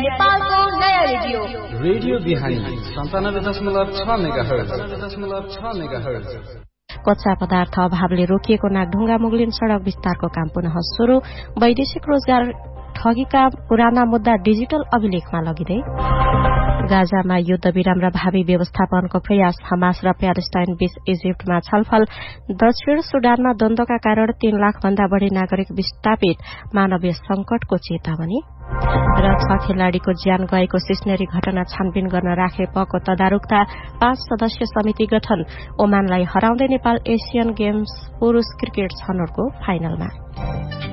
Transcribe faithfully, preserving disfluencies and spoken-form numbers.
नेपालको नयाँ radio radio बिहानी सन्तानब्बे दशमलव छ मेगाहर्ज दशमलव छ मेगाहर्ज। कच्चा पदार्थ अभावले रोकिएको नागढुङ्गा मुगलिन सड़क विस्तारको काम पुनः शुरू। वैदेशिक रोजगार ठगीका पुराना मुद्दा डिजिटल अभिलेखमा लगिँदै। गाजामा युद्ध विराम र भावी व्यवस्थापनको प्रयास। हमास र प्यालेस्टाइन बीच इजिप्टमा छलफल। दक्षिण सुडानमा द्वन्द्वका कारण तीन लाख भन्दा बढ़ी नागरिक विस्थापित। मानवीय संकटको चेतावनी। र छ खेलाड़ीको ज्यान गएको सिस्नेरी घटना छानबिन गर्न राखेपको तदारुकता। पाँच सदस्य समिति गठन। ओमानलाई हराउँदै नेपाल एशियन गेम्स पुरूष क्रिकेट छनौटको फाइनलमा।